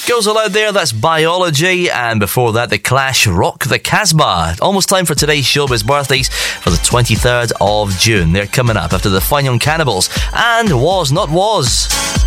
Girls Aloud there, that's Biology, and before that The Clash, Rock the Casbah. Almost time for today's showbiz birthdays for the 23rd of June. They're coming up after the Fun Young Cannibals and Was Not Was.